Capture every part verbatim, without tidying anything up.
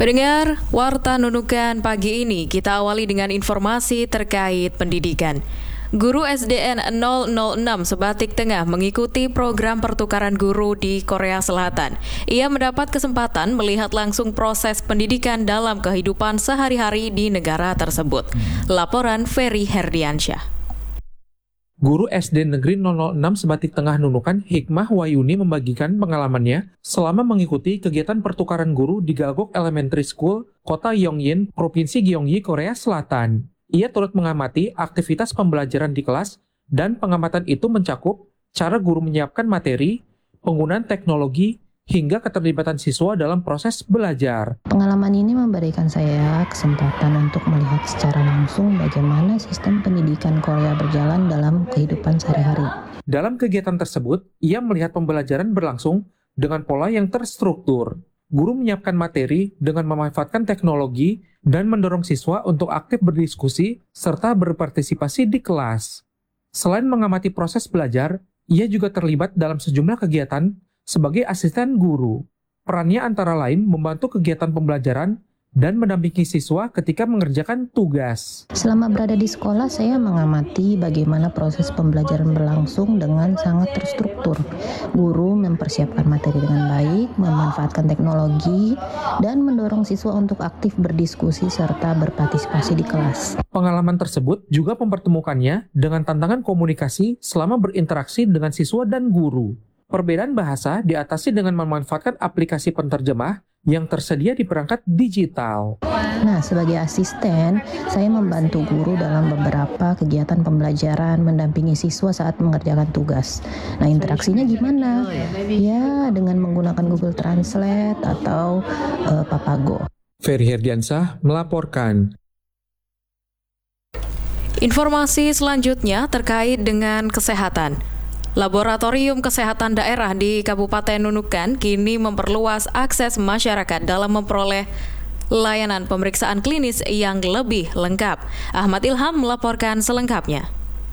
Pendengar, Warta Nunukan pagi ini kita awali dengan informasi terkait pendidikan. Guru S D N nol nol enam Sebatik Tengah mengikuti program pertukaran guru di Korea Selatan. Ia mendapat kesempatan melihat langsung proses pendidikan dalam kehidupan sehari-hari di negara tersebut. Laporan Ferry Herdiansyah. Guru S D Negeri nol nol enam Sebatik Tengah Nunukan, Hikmah Wayuni membagikan pengalamannya selama mengikuti kegiatan pertukaran guru di Gagok Elementary School, Kota Yongin, Provinsi Gyeonggi, Korea Selatan. Ia turut mengamati aktivitas pembelajaran di kelas dan pengamatan itu mencakup cara guru menyiapkan materi, penggunaan teknologi, hingga keterlibatan siswa dalam proses belajar. Pengalaman ini memberikan saya kesempatan untuk melihat secara langsung bagaimana sistem pendidikan Korea berjalan dalam kehidupan sehari-hari. Dalam kegiatan tersebut, ia melihat pembelajaran berlangsung dengan pola yang terstruktur. Guru menyiapkan materi dengan memanfaatkan teknologi dan mendorong siswa untuk aktif berdiskusi serta berpartisipasi di kelas. Selain mengamati proses belajar, ia juga terlibat dalam sejumlah kegiatan sebagai asisten guru. Perannya antara lain membantu kegiatan pembelajaran dan mendampingi siswa ketika mengerjakan tugas. Selama berada di sekolah, saya mengamati bagaimana proses pembelajaran berlangsung dengan sangat terstruktur. Guru mempersiapkan materi dengan baik, memanfaatkan teknologi, dan mendorong siswa untuk aktif berdiskusi serta berpartisipasi di kelas. Pengalaman tersebut juga mempertemukannya dengan tantangan komunikasi selama berinteraksi dengan siswa dan guru. Perbedaan bahasa diatasi dengan memanfaatkan aplikasi penterjemah yang tersedia di perangkat digital. Nah, sebagai asisten, saya membantu guru dalam beberapa kegiatan pembelajaran, mendampingi siswa saat mengerjakan tugas. Nah, interaksinya gimana? Ya, dengan menggunakan Google Translate atau uh, Papago. Ferry Herdiansyah melaporkan. Informasi selanjutnya terkait dengan kesehatan. Laboratorium Kesehatan Daerah di Kabupaten Nunukan kini memperluas akses masyarakat dalam memperoleh layanan pemeriksaan klinis yang lebih lengkap. Ahmad Ilham melaporkan selengkapnya.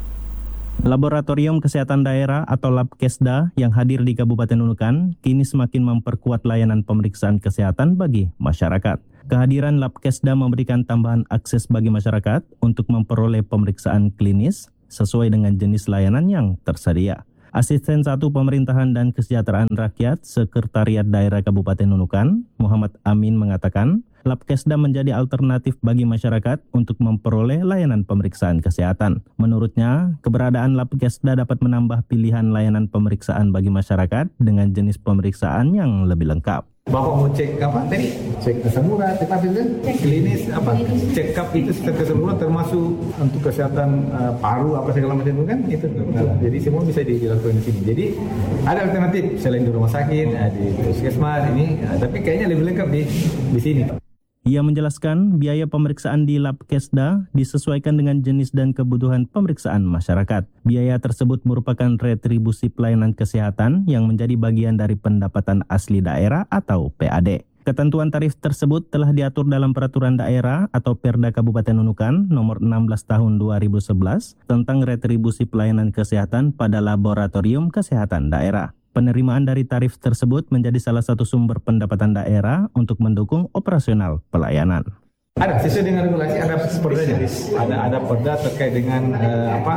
Laboratorium Kesehatan Daerah atau Labkesda yang hadir di Kabupaten Nunukan kini semakin memperkuat layanan pemeriksaan kesehatan bagi masyarakat. Kehadiran Labkesda memberikan tambahan akses bagi masyarakat untuk memperoleh pemeriksaan klinis sesuai dengan jenis layanan yang tersedia. Asisten satu Pemerintahan dan Kesejahteraan Rakyat Sekretariat Daerah Kabupaten Nunukan, Muhammad Amin mengatakan, Labkesda menjadi alternatif bagi masyarakat untuk memperoleh layanan pemeriksaan kesehatan. Menurutnya, keberadaan Labkesda dapat menambah pilihan layanan pemeriksaan bagi masyarakat dengan jenis pemeriksaan yang lebih lengkap. Bapak mau cek apa tadi? Cek asam urat, tetapi kan klinis apa? Check up itu secara keseluruhan termasuk untuk kesehatan uh, paru apa segala macam itu kan itu. Nah, jadi semua bisa dilakukan di sini. Jadi ada alternatif selain di rumah sakit, di puskesmas ini, uh, tapi kayaknya lebih lengkap di di sini. Ia menjelaskan biaya pemeriksaan di Labkesda disesuaikan dengan jenis dan kebutuhan pemeriksaan masyarakat. Biaya tersebut merupakan retribusi pelayanan kesehatan yang menjadi bagian dari pendapatan asli daerah atau P A D. Ketentuan tarif tersebut telah diatur dalam Peraturan Daerah atau Perda Kabupaten Nunukan nomor enam belas tahun dua ribu sebelas tentang retribusi pelayanan kesehatan pada Laboratorium Kesehatan Daerah. Penerimaan dari tarif tersebut menjadi salah satu sumber pendapatan daerah untuk mendukung operasional pelayanan. Ada sesuai dengan regulasi, ada perdanya, ada ada perda terkait dengan uh, apa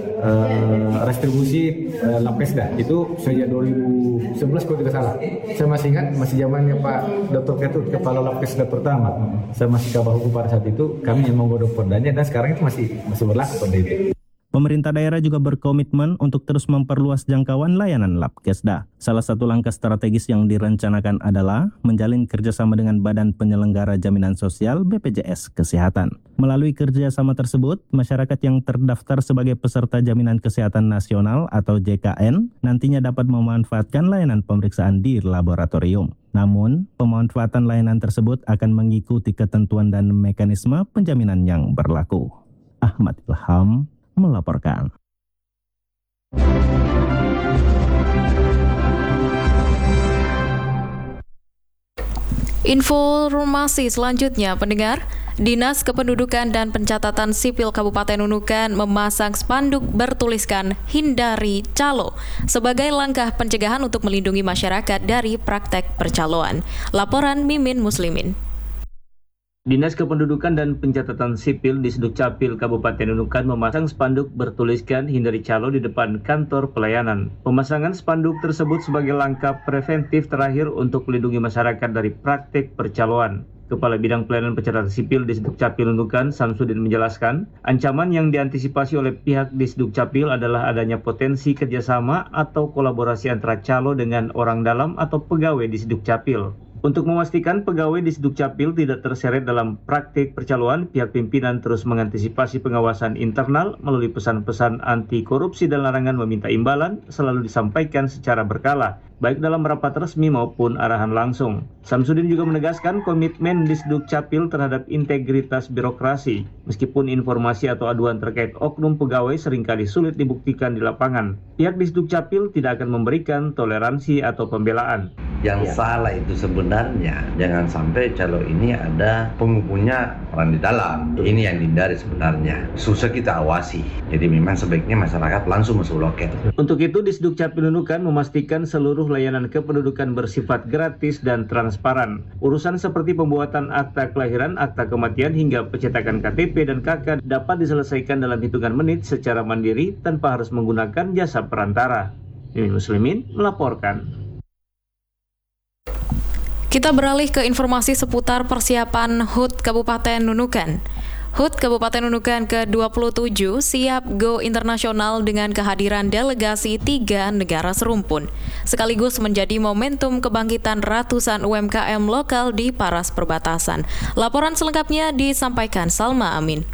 uh, restribusi uh, Labkesda itu sejak dua ribu sebelas kalau tidak salah. Saya masih ingat masih zamannya Pak Doktor Ketut kepala Labkesda pertama. Saya masih Kabah Hukum pada saat itu, kami yang menggodok perdanya dan sekarang itu masih masih berlaku perda itu. Pemerintah daerah juga berkomitmen untuk terus memperluas jangkauan layanan Labkesda. Salah satu langkah strategis yang direncanakan adalah menjalin kerjasama dengan Badan Penyelenggara Jaminan Sosial B P J S Kesehatan. Melalui kerjasama tersebut, masyarakat yang terdaftar sebagai peserta Jaminan Kesehatan Nasional atau J K N nantinya dapat memanfaatkan layanan pemeriksaan di laboratorium. Namun, pemanfaatan layanan tersebut akan mengikuti ketentuan dan mekanisme penjaminan yang berlaku. Ahmad Ilham melaporkan. Informasi selanjutnya, pendengar. Dinas Kependudukan dan Pencatatan Sipil Kabupaten Nunukan memasang spanduk bertuliskan "Hindari Calo" sebagai langkah pencegahan untuk melindungi masyarakat dari praktek percaloan. Laporan Mimin Muslimin. Dinas Kependudukan dan Pencatatan Sipil di Disdukcapil Kabupaten Nunukan memasang spanduk bertuliskan hindari calo di depan kantor pelayanan. Pemasangan spanduk tersebut sebagai langkah preventif terakhir untuk melindungi masyarakat dari praktik percaloan. Kepala Bidang Pelayanan Pencatatan Sipil di Disdukcapil Nunukan, Samsudin menjelaskan, ancaman yang diantisipasi oleh pihak Disdukcapil adalah adanya potensi kerjasama atau kolaborasi antara calo dengan orang dalam atau pegawai Disdukcapil. Untuk memastikan pegawai di Disdukcapil tidak terseret dalam praktik percaloan, pihak pimpinan terus mengantisipasi pengawasan internal melalui pesan-pesan anti korupsi dan larangan meminta imbalan selalu disampaikan secara berkala, baik dalam rapat resmi maupun arahan langsung. Samsudin juga menegaskan komitmen Disdukcapil terhadap integritas birokrasi, meskipun informasi atau aduan terkait oknum pegawai seringkali sulit dibuktikan di lapangan. Pihak Disdukcapil tidak akan memberikan toleransi atau pembelaan. Yang ya. salah itu sebenarnya jangan sampai calo ini ada penghubungnya orang di dalam. Ini yang dihindari sebenarnya. Susah kita awasi. Jadi memang sebaiknya masyarakat langsung masuk loket. Untuk itu Disdukcapil Nunukan memastikan seluruh layanan kependudukan bersifat gratis dan transparan. Urusan seperti pembuatan akta kelahiran, akta kematian hingga pencetakan K T P dan K K dapat diselesaikan dalam hitungan menit secara mandiri tanpa harus menggunakan jasa perantara. Mimin Muslimin melaporkan. Kita beralih ke informasi seputar persiapan H U T Kabupaten Nunukan. H U T Kabupaten Nunukan ke dua puluh tujuh siap go internasional dengan kehadiran delegasi tiga negara serumpun, sekaligus menjadi momentum kebangkitan ratusan U M K M lokal di paras perbatasan. Laporan selengkapnya disampaikan Salma Amin.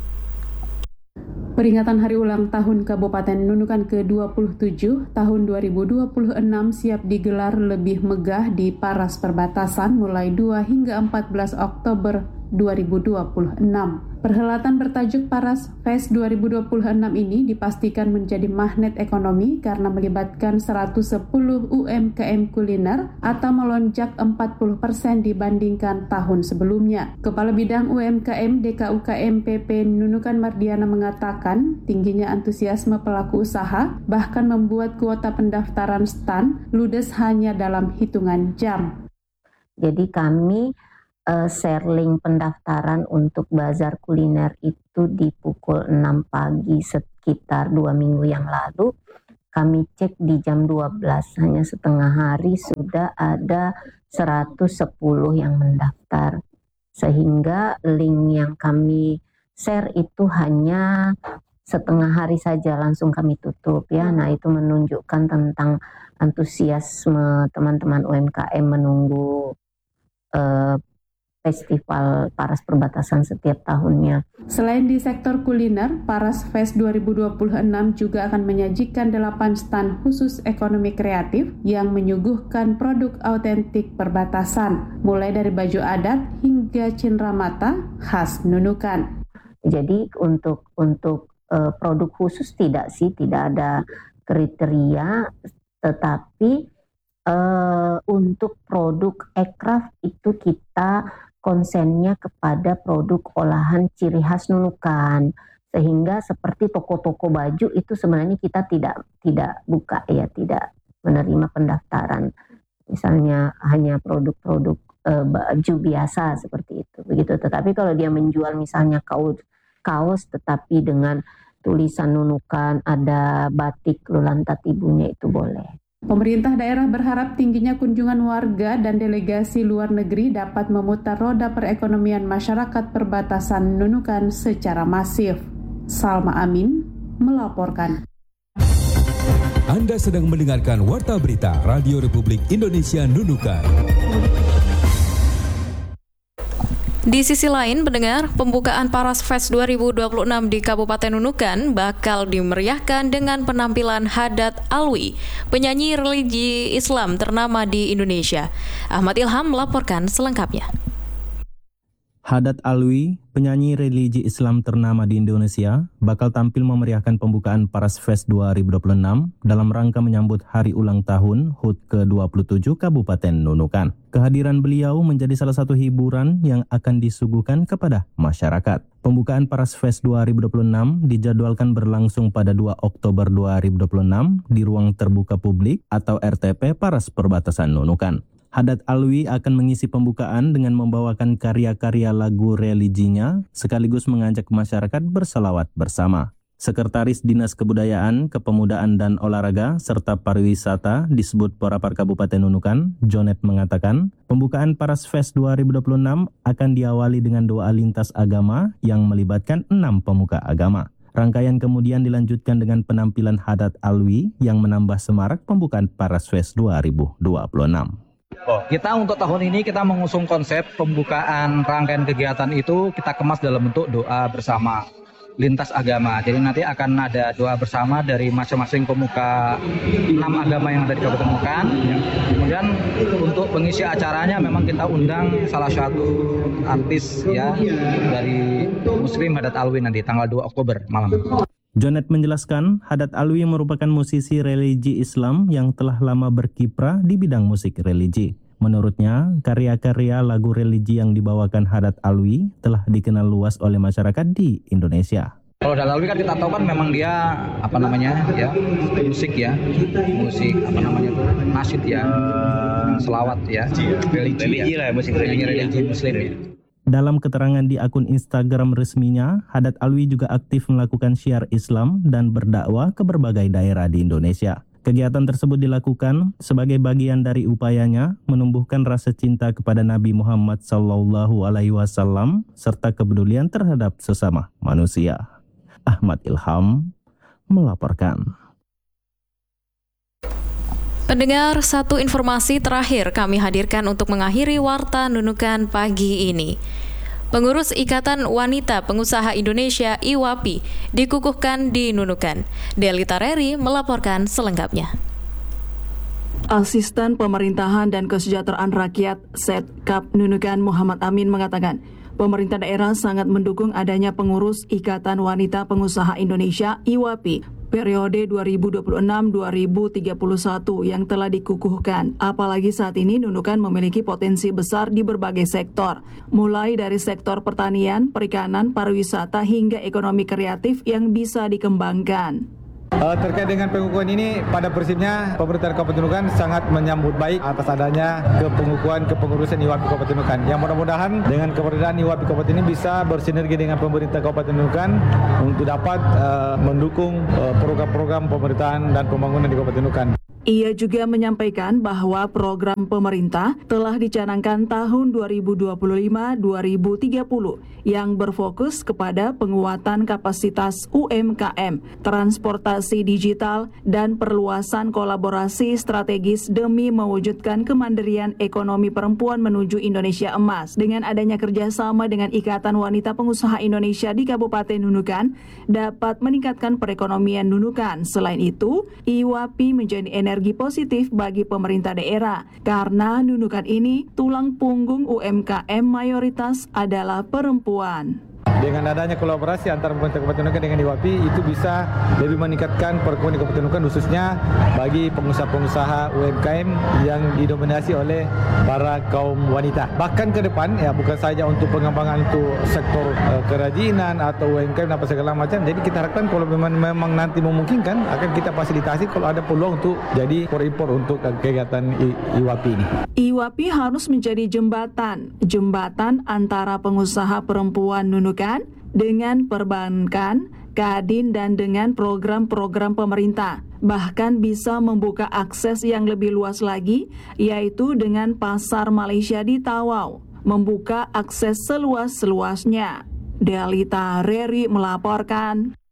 Peringatan Hari Ulang Tahun Kabupaten Nunukan ke dua puluh tujuh tahun dua ribu dua puluh enam siap digelar lebih megah di paras perbatasan mulai dua hingga empat belas Oktober dua ribu dua puluh enam. Perhelatan bertajuk Paras Fest dua ribu dua puluh enam ini dipastikan menjadi magnet ekonomi karena melibatkan seratus sepuluh U M K M kuliner atau melonjak empat puluh persen dibandingkan tahun sebelumnya. Kepala Bidang U M K M D K U K M P P Nunukan Mardiana mengatakan tingginya antusiasme pelaku usaha bahkan membuat kuota pendaftaran stand ludes hanya dalam hitungan jam. Jadi kami Uh, share link pendaftaran untuk bazar kuliner itu di pukul enam pagi sekitar dua minggu yang lalu. Kami cek di jam dua belas, hanya setengah hari sudah ada seratus sepuluh yang mendaftar. Sehingga link yang kami share itu hanya setengah hari saja langsung kami tutup ya. Nah, itu menunjukkan tentang antusiasme teman-teman U M K M menunggu uh, Festival Paras Perbatasan setiap tahunnya. Selain di sektor kuliner, Paras Fest dua ribu dua puluh enam juga akan menyajikan delapan stand khusus ekonomi kreatif yang menyuguhkan produk autentik perbatasan, mulai dari baju adat hingga cenderamata khas Nunukan. Jadi untuk untuk uh, produk khusus tidak sih, tidak ada kriteria, tetapi uh, untuk produk aircraft itu kita konsennya kepada produk olahan ciri khas Nunukan, sehingga seperti toko-toko baju itu sebenarnya kita tidak tidak buka ya, tidak menerima pendaftaran. Misalnya hanya produk-produk e, baju biasa seperti itu, begitu. Tetapi kalau dia menjual misalnya kaos, kaos tetapi dengan tulisan Nunukan, ada batik lulantat ibunya, itu boleh. Pemerintah daerah berharap tingginya kunjungan warga dan delegasi luar negeri dapat memutar roda perekonomian masyarakat perbatasan Nunukan secara masif. Salma Amin melaporkan. Anda sedang mendengarkan Warta Berita Radio Republik Indonesia Nunukan. Di sisi lain, pendengar, pembukaan Paras Fest dua ribu dua puluh enam di Kabupaten Nunukan bakal dimeriahkan dengan penampilan Hadat Alwi, penyanyi religi Islam ternama di Indonesia. Ahmad Ilham melaporkan selengkapnya. Hadat Alwi, penyanyi religi Islam ternama di Indonesia, bakal tampil memeriahkan pembukaan Paras Fest dua ribu dua puluh enam dalam rangka menyambut hari ulang tahun H U T ke dua puluh tujuh Kabupaten Nunukan. Kehadiran beliau menjadi salah satu hiburan yang akan disuguhkan kepada masyarakat. Pembukaan Paras Fest dua ribu dua puluh enam dijadwalkan berlangsung pada dua Oktober dua ribu dua puluh enam di ruang terbuka publik atau R T P Paras Perbatasan Nunukan. Hadat Alwi akan mengisi pembukaan dengan membawakan karya-karya lagu religinya sekaligus mengajak masyarakat berselawat bersama. Sekretaris Dinas Kebudayaan, Kepemudaan dan Olahraga serta Pariwisata disebut Porapar Kabupaten Nunukan, Jonet mengatakan, pembukaan Paras Fest dua ribu dua puluh enam akan diawali dengan doa lintas agama yang melibatkan enam pemuka agama. Rangkaian kemudian dilanjutkan dengan penampilan Hadat Alwi yang menambah semarak pembukaan Paras Fest dua ribu dua puluh enam. Oh, kita untuk tahun ini kita mengusung konsep pembukaan rangkaian kegiatan itu kita kemas dalam bentuk doa bersama lintas agama. Jadi nanti akan ada doa bersama dari masing-masing pemuka enam agama yang ada di Kabupaten Nunukan. Kemudian untuk pengisi acaranya memang kita undang salah satu artis ya dari Muslim Hadat Alwi nanti tanggal dua Oktober malam. Jonet menjelaskan, Hadat Alwi merupakan musisi religi Islam yang telah lama berkiprah di bidang musik religi. Menurutnya, karya-karya lagu religi yang dibawakan Hadat Alwi telah dikenal luas oleh masyarakat di Indonesia. Kalau Hadat Alwi kan kita tahu kan memang dia apa namanya ya musik ya musik apa namanya itu nasyid ya selawat ya religi, religi lah musik religi, religi Muslim ya. Dalam keterangan di akun Instagram resminya, Hadat Alwi juga aktif melakukan syiar Islam dan berdakwah ke berbagai daerah di Indonesia. Kegiatan tersebut dilakukan sebagai bagian dari upayanya menumbuhkan rasa cinta kepada Nabi Muhammad sallallahu alaihi wasallam serta kepedulian terhadap sesama manusia. Ahmad Ilham melaporkan. Pendengar, satu informasi terakhir kami hadirkan untuk mengakhiri Warta Nunukan pagi ini. Pengurus Ikatan Wanita Pengusaha Indonesia I W A P I dikukuhkan di Nunukan. Delita Reri melaporkan selengkapnya. Asisten Pemerintahan dan Kesejahteraan Rakyat Setkap Nunukan Muhammad Amin mengatakan, pemerintah daerah sangat mendukung adanya pengurus Ikatan Wanita Pengusaha Indonesia I W A P I periode dua ribu dua puluh enam sampai dua ribu tiga puluh satu yang telah dikukuhkan. Apalagi saat ini Nunukan memiliki potensi besar di berbagai sektor, mulai dari sektor pertanian, perikanan, pariwisata hingga ekonomi kreatif yang bisa dikembangkan. Uh, terkait dengan pengukuhan ini, pada prinsipnya pemerintah Kabupaten Nunukan sangat menyambut baik atas adanya kepengukuhan kepengurusan I W A P I Kabupaten Nunukan. Yang mudah-mudahan dengan keberadaan I W A P I Kabupaten ini bisa bersinergi dengan pemerintah Kabupaten Nunukan untuk dapat uh, mendukung uh, program-program pemerintahan dan pembangunan di Kabupaten Nunukan. Ia juga menyampaikan bahwa program pemerintah telah dicanangkan tahun dua ribu dua puluh lima sampai dua ribu tiga puluh yang berfokus kepada penguatan kapasitas U M K M, transportasi digital, dan perluasan kolaborasi strategis demi mewujudkan kemandirian ekonomi perempuan menuju Indonesia Emas. Dengan adanya kerjasama dengan Ikatan Wanita Pengusaha Indonesia di Kabupaten Nunukan dapat meningkatkan perekonomian Nunukan. Selain itu, I W A P I menjadi energi Energi positif bagi pemerintah daerah karena Nunukan ini tulang punggung U M K M mayoritas adalah perempuan. Dengan adanya kolaborasi antara pemerintah Kabupaten Nunukan dengan I W A P I itu bisa lebih meningkatkan perekonomian Kabupaten Nunukan khususnya bagi pengusaha-pengusaha U M K M yang didominasi oleh para kaum wanita. Bahkan ke depan ya bukan saja untuk pengembangan untuk sektor uh, kerajinan atau U M K M apa segala macam. Jadi kita harapkan kalau memang, memang nanti memungkinkan akan kita fasilitasi kalau ada peluang untuk jadi impor untuk kegiatan I W A P I ini. I W A P I harus menjadi jembatan, jembatan antara pengusaha perempuan Nunukan dengan perbankan, Kadin, dan dengan program-program pemerintah. Bahkan bisa membuka akses yang lebih luas lagi, yaitu dengan pasar Malaysia di Tawau, membuka akses seluas-luasnya. Delita Reri melaporkan.